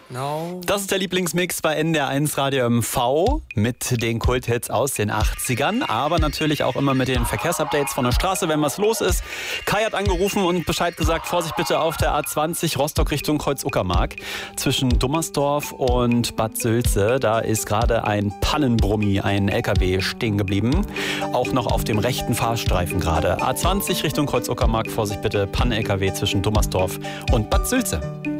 No. Das ist der Lieblingsmix bei NDR1 Radio MV mit den Kulthits aus den 80ern, aber natürlich auch immer mit den Verkehrsupdates von der Straße, wenn was los ist. Kai hat angerufen und Bescheid gesagt, Vorsicht bitte auf der A20 Rostock Richtung Kreuz-Uckermark. Zwischen Dummersdorf und Bad Sülze, da ist gerade ein Pannenbrummi, ein LKW stehen geblieben. Auch noch auf dem rechten Fahrstreifen gerade. A20 Richtung Kreuz-Uckermark, Vorsicht bitte, Pannen-LKW zwischen Dummersdorf und Bad Sülze.